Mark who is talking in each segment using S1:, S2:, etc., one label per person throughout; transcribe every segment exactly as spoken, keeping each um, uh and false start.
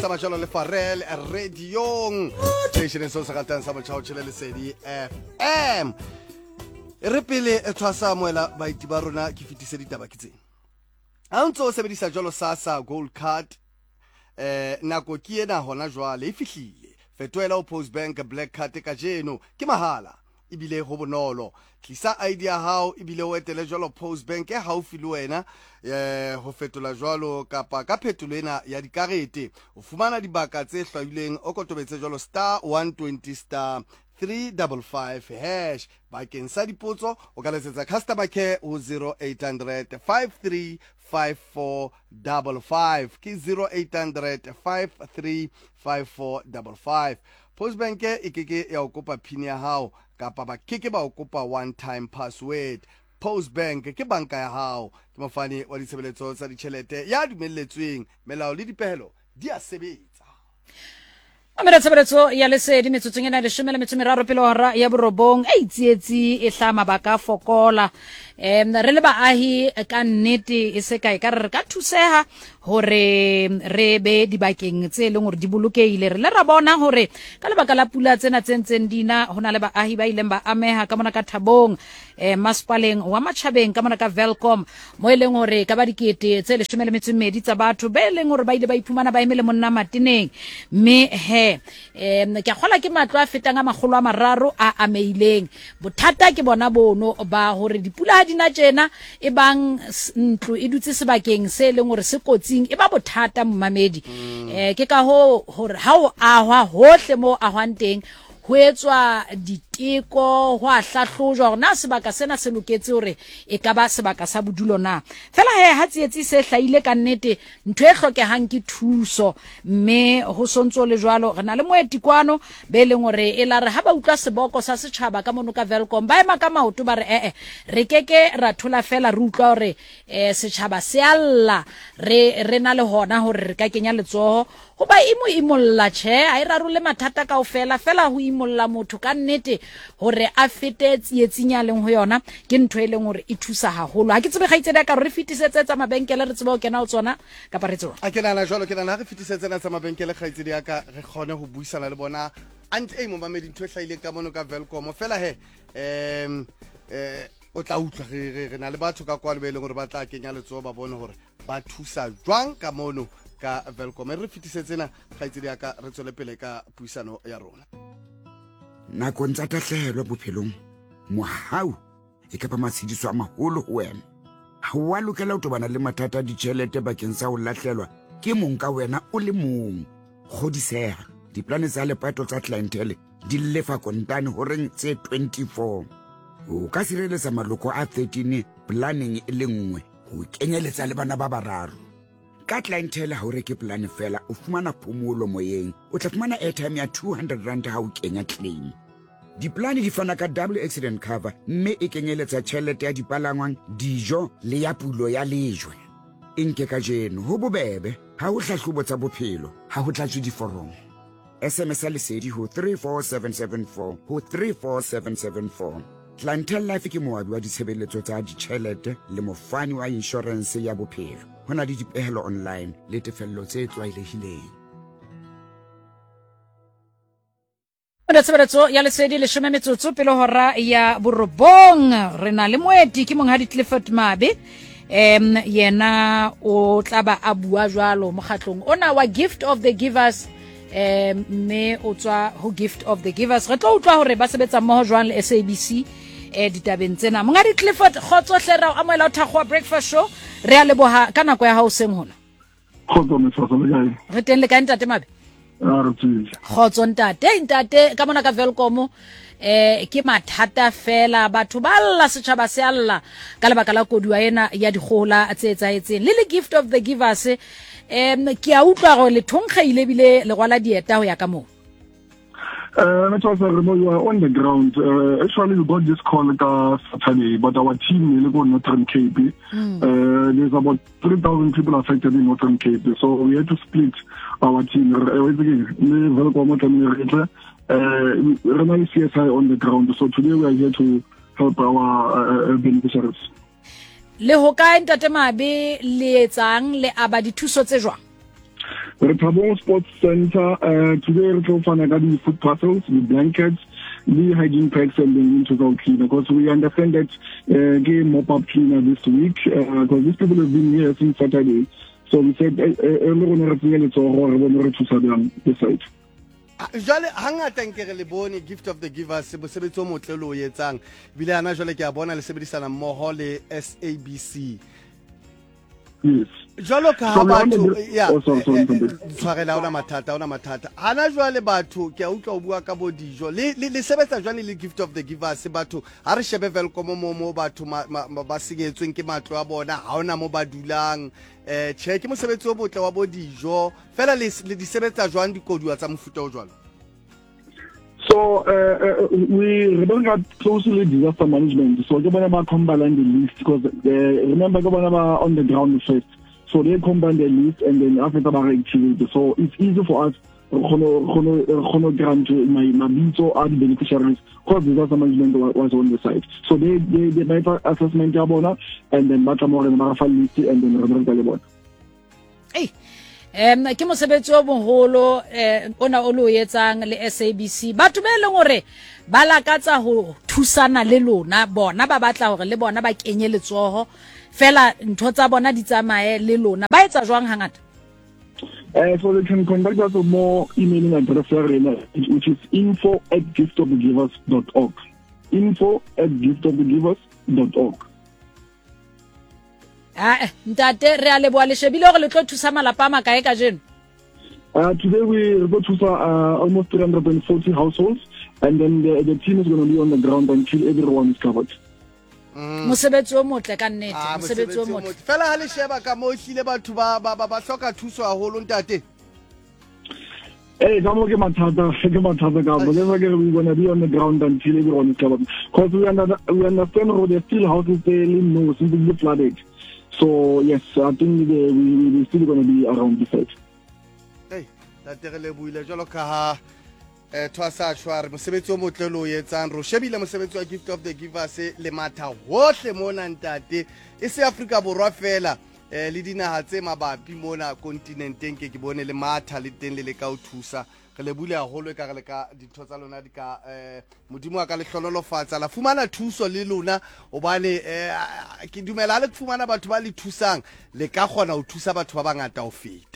S1: sa majalo le Farrell radiong station so sa gatang sa motšhao tšhele lesedi F M re pele e tshwasa moela baiti ba rona ke fitise ditaba ke tseng a ntse o sebedisa jalo SASSA gold card eh nako ke ena hona jwale e fihlile fetoela o Post Bank black card ka jeno ke mahala ibile ho bonolo tlisa I D ya hao ibile o etele jwalo Post Bank e haufi le wena eh ho fetola jwalo kapa ka phetolo ena ya dikarete o fumana dibaka tse hlwaileng o kotobetse jwalo star one twenty star three five five hash bakeng sa dipotso o ka letsetsa customer care o zero eight hundred five three five four five five ke zero eight hundred five three five four five five. Post Bank e keke ya okopa pin ya hao kapa ba keke ba okopa one time password. Post Bank ke banka ya hao ke mafani wa ditshebeletso tsa ditjhelete ya dumelletsweng melao le dipehelo di a sebetsa.
S2: Amera tsebeletso ya lesedi metsotsong ena le shomela metso meraro pele hora ya borobong e tsietsi e hla mabaka fokola em re le baahi ka nnete e se kae ka re ka thuseha hore re be dibakeng tse leng hore di bolokeile re le ra bona hore ka lebaka la pula tsena tsentseng dina hona le baahi ba ileng ba ameha ka mona ka Thabong eh Maspaleng wa Matjhabeng ka mona ka Velcom mo e leng hore ka ba dikete tse le shomela metso mmedi tsa batho be leng hore ba ile ba iphumana ba emele monna matineng me he em ke khola ke matlo a fetang a magolo a mararo a ameileng bothata ke bona bono ba hore dipula dina tjena e bang ntlo e dutse sebakeng se leng hore se kotsing e ba bothata mmamedi eh ke ka ho hore ha o ahwa hohle mo ahwang teng ho etswa diteko ho a hlahlojwa na sebaka sena se loketse hore e ka ba sebaka sa bodulo na fela he ha tsietsi se hlaile ka nnete ntwe e hlokehang ke thuso mme ho sontso le jwalo re na le moetikwano be leng hore e la re ha ba utla seboko sa setjhaba ka mono ka Velcom ba ema ka maoto ba re eh eh re keke ra thola fela re utlwa hore eh setjhaba se alla re re na le hona hore re ka kenya letsoho ho ba imo imolla che a ira rule mathata kaofela fela ho imolla motho ka nnete hore a fete tsietsing leng ho yona ke ntho e leng hore e thusa haholo ha ke tsebe ga itseda ka re fitisetse tsa mabenkele re tsebe o kena o tsona ka pa re tsona
S1: a ke nana jwalo ke nana re fitisetse na tsa mabenkele ga itsedi ya ka re khone ho buisana le bona ant e mo mamedi ntho e hlaile ka mono ka Velcom fela he em eh o tla utlwa re re na le batho ka kwa le be leng hore ba tla kenya letsoho ba bone hore ba thusa jwang ka mono ka Velcom re fitisetsena ga itsedi ya ka re tswele pele ka puisano ya rona
S3: nako ntsa tahlehelo bophelong mohau e ka ba matshidiso a maholo ho wena ha wa lokela ho tobana le mathata a ditjhelete bakeng sa ho lahlelwa ke mong ka wena o le mong godiseha diplane tsa lepato tsa clientele di lefa kontane horeng tse twenty-four o ka sireletsa maloko a thirteen planning e le nngwe ho kenyeletsa le bana ba bararo ka clientele ha o reke plan fela o fumana phomolo moyeng o tla fumana airtime ya two hundred rand ha o kenya claim diplane di fana ka double accident cover mme e kenyeletsa tjhelete ya dipalangwang dijo le ya pulo ya lejwe inke ka jeno ho bobebe ha o hlahlobo tsa bophelo ha ho tlatswe diforomo S M S lesedi ho three four seven seven four ho three four seven seven four Clientele Life ke moabi wa ditshebeletso tsa ditjhelete le mofani wa insurance ya bophelo hona di dipehelo online le tefello tse tlwaelehileng
S2: Ona tsebeletso ya lesedi le shome metsotso pele hora ya borobong re na le moeti ke monghadi Clifford Mabe em yena o tlaba a bua jwalo mokgatlong ona wa Gift of the Givers em me o tswa ho Gift of the Givers re tlo utlwa hore ba sebetsa mmoho jwang le S A B C e ditabeng tsena mongadi Clifford khotso hlera a moela o thakgwa breakfast show re a leboha ka nako ya hao seng hona
S4: khotso metsotso le kae
S2: re teng le ka ntate Mabe
S4: a re tsitse
S2: khotso ntate ntate ka mona ka Velcom eh ke mathata fela batho ba alla setjhaba se alla ka lebaka la koduwa ena ya dikgola tse etsaetseng le le Gift of the Givers em ke a utlwa go le thonkgaile bile le gwala dieta ho ya ka mo
S4: Uh, that's also you are on the ground. Uh, actually, we got this call uh, Saturday, but our team is going to Northern Cape. Mm. Uh, there's about three thousand people affected in Northern Cape, so we had to split our team. Uh, uh, C S I on the ground, so today we are here to help our uh, beneficiaries.
S2: Le hokae ntate Mabe le etsang le aba dithuso tse jwang?
S4: Re Thabong Sports Center, uh, today we will find the food parcels, the blankets, the hygiene packs, and the integral cleaner. Because we understand that uh, game mop-up cleaner this week, because uh, these people have been here since Saturday. So we said, everyone has to get this side.
S1: Jale hangata nkere le bone gift of the givers mosebetsi o motle lo yetsang bile ana jale ke a bona le sebedisana mmoho le S A B C.
S4: Yes.
S1: Jalo ka ha batho ya tshwarela ona mathata ona mathata hana jwale batho ke a utlwa o bua ka bo dijo le le sebetsa jwane le gift of the givers batho ha re shebe Welcome mo mo batho ba sigetsweng ke matlo a bona ha ona mo ba dulang eh che ke mosebetsi o botle wa bo dijo fela le di sebetsa jwang dikoduwa tsa mofuta o jwalo.
S4: So uh, uh, we remember closely disaster management. So they want to combine the list because uh, remember they want to on the ground first. So they combine the list and then after that activity. So it's easy for us to grant my my biso are the beneficiaries because disaster management was on the side. So they they they make assessment jabona and then batla more and more list and then remember the board.
S2: Hey. Em ke mosebetsi o boholo eh ona o lo yetsang le S A B C batho be leng hore ba lakatsa ho thusana le lona bona ba batla hore le bona ba kenye letsoho fela ntho tsa bona di tsamaye le lona ba etsa jwang hangata.
S4: Uh, so they can contact us with more emailing address which is info at gift of the givers dot org. info at gift of the givers dot org.
S2: Ah, ntate re a leboa le shebile gore le tlo thusa malapa makae ka jeno.
S4: Uh, today we go to uh, almost three hundred forty households, and then the, the team is going to be on the ground until everyone is covered.
S2: Mosebetsi o motle ka nnete, mosebetsi o motle.
S1: Fela ha le sheba ka mo hlile batho ba ba ba hloka thuso haholo ntate.
S4: Hey, come on, Matata, Matata, but we're going to be on the ground until everyone is covered. Because we, under, we understand how there's still houses there in no simply flooded. So yes, I think we we still going to be around the site.
S1: Hey, that le buile jalo ka ha eh twasa shware mosebetsi o motle lo yetsang ro shebile mosebetsi wa gift of the givers le matha hohle mona ntate e se Africa borwa fela eh le dinaha tse mabapi mona continenteng ke ke bone le matha le teng le le ka o thusa re le bule haholo ka re le ka ditho tsa lona di ka eh modimo wa ka le hlonolofatsa la fumana thuso le lona obane eh ke dumela le fumana batho ba le thusang le ka gona o thusa batho ba bangata o feta.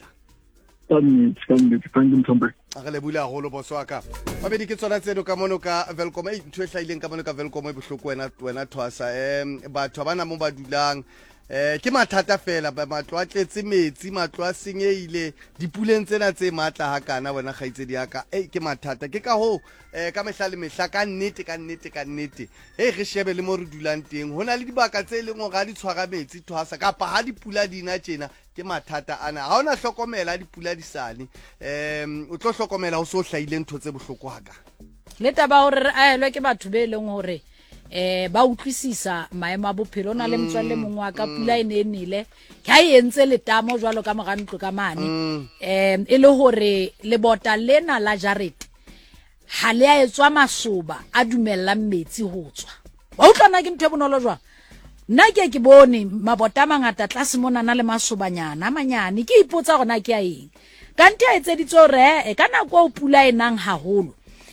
S4: Thank you, thank you, Tombe.
S1: Re le bule haholo boss wa ka ba be di ke tsona tseno ka mono ka Welcome e ntwe hlaileng ka mono ka Welcome e bohloko wena wena Thwasa em batho bana mo ba dulang eh ke mathata fela ba matlo a tletse metsi matlo a senyeile dipuleng tsena tse matla ha kana wena gaitse di aka eh ke mathata ke ka ho eh ka mehla le mehla ka nnete ka nnete ka nnete eh re shebe le mo re dulang teng hona le dibaka tse leng go ga di tshwara metsi Thwasa ka pa ha dipula dina tjena ke mathata ana ha ona hlokomela dipula di sane em o tlo hlokomela o so hlaile ntho tse bohloko haka
S2: le taba hore a elwe ke batho be leng hore eh ba utlwisisa maemo a bophelo na le mtswalle mongwe wa ka pula ene enile ka yentse le tamo jwalo ka mogantlo ka mane em e le hore le bota lena la Jarete ha le a etswa masoba a dumella metsi ho tswa ba utlwana ke ntwe bonolo jwa nna ke ke bone mabota mangata tlase mona na le masobanyana manyane ke ipotsa gona ke a eng kanti a etseditse re e kana go pula enang haholo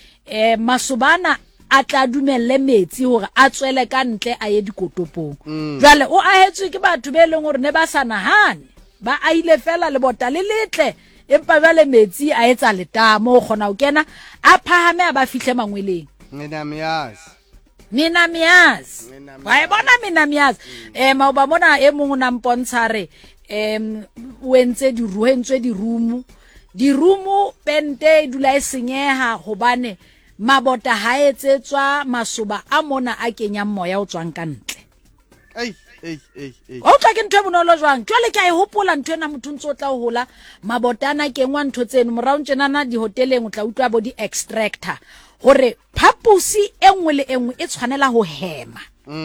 S2: eh masobana a tla dumelle metsi hore a tswele ka ntle a ye dikotopong jwale o ahetswe ke batho be leng hore ne ba sana hane ba a ile fela le bota le letle empa jwale metsi a etsa letamo gona o kena a phahame a ba fihle mangweleng
S1: mina miyazi
S2: mina miyazi wa e bona mina miyazi eh ma ba mona e mongwe na mpontshare em wentse di ruhentswe di rumu di rumu pente dula e senyeha hobane mabota ha etsetswa masoba a mona a kenyang moya o tswang ka ntle
S1: ei ei ei ei
S2: o tla ke ntwe bonolo jwang jwale ke a e hopola ntwe na motho ntse o tla o hola mabotana kengwa ntho tseno morao ntsenana di hoteleng o tla utlwa bo di extractor hore phapusi engwe le engwe e tshwanela ho hema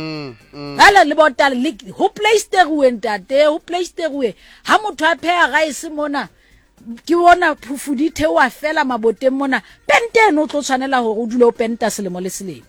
S2: mm ala le botala le ho place terwe ntate ho place terwe ha motho a phea ga ise mona ke bona phufudithe wa fela maboteng mona pente no tlo tshwanela hore o dule o penta selemo le selemo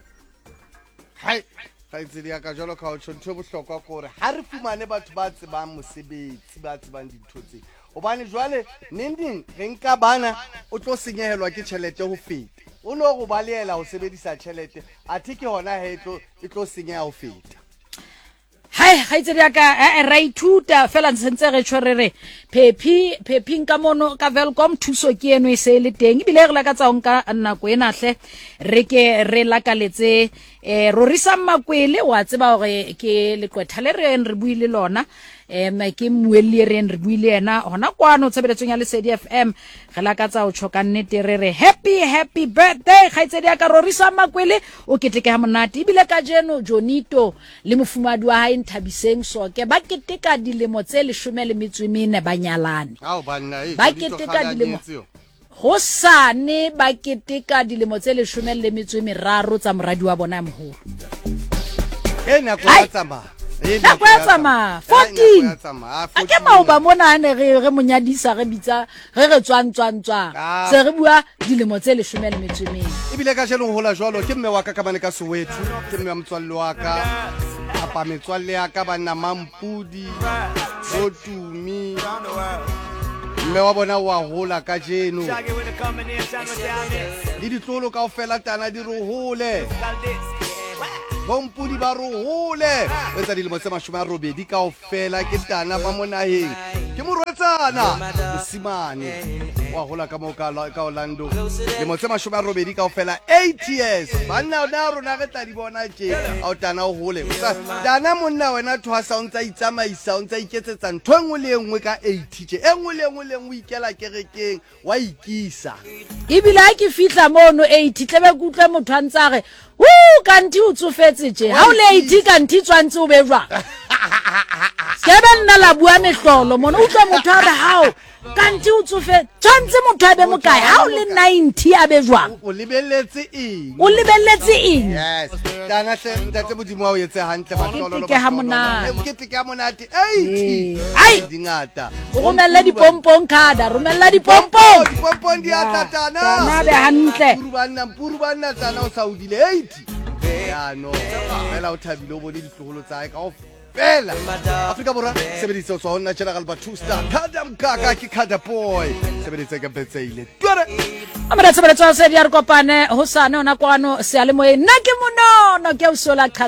S1: hai ga itse di aka jalo ka o tshwantse bohlokwa gore ha re fumane batho ba tsebang mosebetsi ba tsebang dintho tse hobane jwale nending re nka bana o tlo senyehelwa ke tjhelete ho feta o no go baleela ho sebedisa tjhelete athe ke hona he tlo e tlo senyeha ho feta.
S2: Hai gaitse dia ka ra ithuta fela ntse re tshwerere phephi phephi ka mono ka Welcome thuso ke eno e se le teng ibile re la ka tsaong ka nako ena hle re ke re lakaletse eh Rorisa Makwele wa tseba hore ke leqwetha le re re buile lona em ke mueli re re buile ena hona kwano tshebeletsong ya Lesedi F M re la ka tsa o tshoka nnete re re happy happy birthday gaitse dia ka Rorisa Makwele o keteke ha monate ibile ka jeno Jonito le mofumadi wa hae Nthabiseng Soke ba keteka dilemo tse leshome le metso e mene ba nyalane
S1: ao banna e
S2: ba keteka dilemo ho sane ba keteka dilemo tse leshome le metso e meraro tsa moradi wa bona moholo
S1: ena kwa tsama
S2: na kwa tsama fourteen a ke maoba mona ne re re monyadisa re bitsa re re tswang tswang tswang se re bua dilemo tse leshome le metso e mene
S1: ibile ka jelo hola jwalo ke mme wa ka ka bane ka Soweto ke mme wa motswalle wa ka apa metswalle ya ka bana Mampudi Botumi mme wa bona wa hola ka jeno di ditlolo ka ofela tana di rohole Bompudi ba rohole etsa dilemo tse mashome a robedi ka ofela ke tana ba monaheng ke morwetsana mosimane wa hola ka mo ka Orlando dilemo tse mashome a robedi ka ofela eight years banna ona rona re tla di bona tje a tana o hole tana monna wena thwasa o ntsa itsamaisa o ntsa iketsetsa ntho engwe le engwe ka eighty tje engwe le engwe le engwe ikela kerekeng wa ikisa
S2: ibile a ke fitla mono eighty tlebe kutlwe motho a ntsare Woo kanti o tsofetse tje ha o le eighty kanti tswantse o be jwa ke ba nna la bua mehlolo mona o tswa motho a re hao kanti o tsofe tswantse motho a be mokae ha o le ninety a be jwa
S1: o lebelletse eng
S2: o lebelletse eng
S1: yes dana hle ntate modimo wa o etse hantle mahlolo
S2: ke ha monate
S1: ke ke ha monate eighty
S2: ai
S1: dingata
S2: o romella dipompong kada romella dipompong
S1: dipompong di atatana
S2: na be hantle
S1: puru banna puru banna tsana o saudile eighty ya no fela o thabile o bone ditlogolo tsa ka o fela Afrika Borwa sebedisa o tsona General Batusta Kadam Kaka ki Kada boy sebedisa ka betseile twere
S2: amara sebetsa se di a re kopane ho sane ona kwano se a le moe nna ke mono no ke o sola